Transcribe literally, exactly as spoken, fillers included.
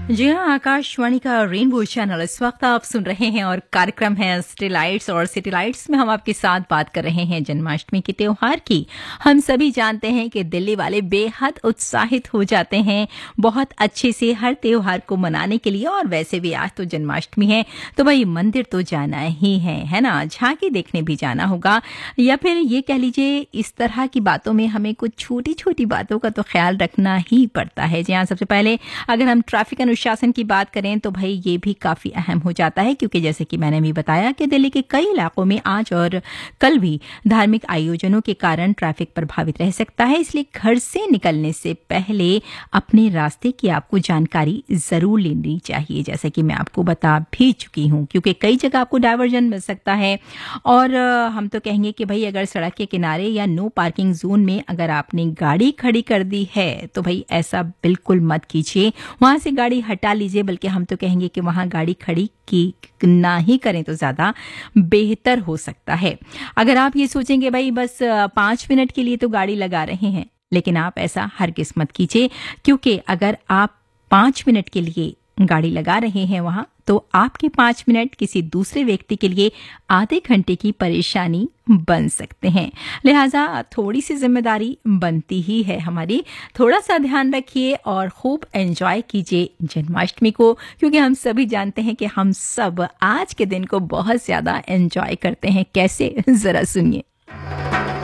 जी हाँ, आकाशवाणी का rainbow channel इस वक्त आप सुन रहे हैं और कार्यक्रम है सिटी लाइट्स। और सिटी लाइट्स में हम आपके साथ बात कर रहे हैं जन्माष्टमी के त्योहार की। हम सभी जानते हैं कि दिल्ली वाले बेहद उत्साहित हो जाते हैं बहुत अच्छे से हर त्योहार को मनाने के लिए। और वैसे भी आज तो जन्माष्टमी है तो भाई मंदिर तो जाना ही है है ना, झांकी देखने भी जाना होगा, या फिर ये कह लीजिए इस तरह की बातों में हमें कुछ छोटी छोटी बातों का तो ख्याल रखना ही पड़ता है। जी हाँ, सबसे पहले अगर हम ट्रैफिक अनुशासन की बात करें तो भाई ये भी काफी अहम हो जाता है, क्योंकि जैसे कि मैंने भी बताया कि दिल्ली के कई इलाकों में आज और कल भी धार्मिक आयोजनों के कारण ट्रैफिक प्रभावित रह सकता है। इसलिए घर से निकलने से पहले अपने रास्ते की आपको जानकारी जरूर लेनी चाहिए, जैसे कि मैं आपको बता भी चुकी हूँ, क्योंकि कई जगह आपको डायवर्जन मिल सकता है। और हम तो कहेंगे कि भाई अगर सड़क के किनारे या नो पार्किंग जोन में अगर आपने गाड़ी खड़ी कर दी है तो भाई ऐसा बिल्कुल मत कीजिए, वहां से गाड़ी हटा लीजिए। बल्कि हम तो कहेंगे कि वहां गाड़ी खड़ी की ना ही करें तो ज्यादा बेहतर हो सकता है। अगर आप ये सोचेंगे भाई बस पांच मिनट के लिए तो गाड़ी लगा रहे हैं, लेकिन आप ऐसा हरगिज मत कीजिए, क्योंकि अगर आप पांच मिनट के लिए गाड़ी लगा रहे हैं वहां तो आपके पांच मिनट किसी दूसरे व्यक्ति के लिए आधे घंटे की परेशानी बन सकते हैं। लिहाजा थोड़ी सी जिम्मेदारी बनती ही है हमारी। थोड़ा सा ध्यान रखिए और खूब एंजॉय कीजिए जन्माष्टमी को, क्योंकि हम सभी जानते हैं कि हम सब आज के दिन को बहुत ज्यादा एंजॉय करते हैं। कैसे, जरा सुनिए।